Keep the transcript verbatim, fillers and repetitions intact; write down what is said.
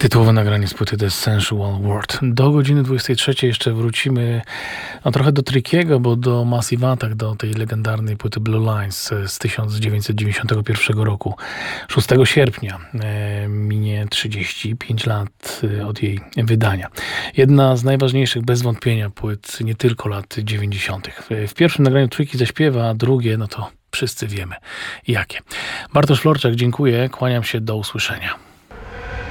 Tytułowe nagranie z płyty The Sensual World. Do godziny dwudziestej trzeciej jeszcze wrócimy no, trochę do Trickiego, bo do Massive Attack, do tej legendarnej płyty Blue Lines z tysiąc dziewięćset dziewięćdziesiątego pierwszego roku. szóstego sierpnia e, minie trzydzieści pięć lat od jej wydania. Jedna z najważniejszych bez wątpienia płyt nie tylko lat dziewięćdziesiątych. W pierwszym nagraniu Tricky zaśpiewa, a drugie, no to wszyscy wiemy jakie. Bartosz Florczak, dziękuję, kłaniam się, do usłyszenia.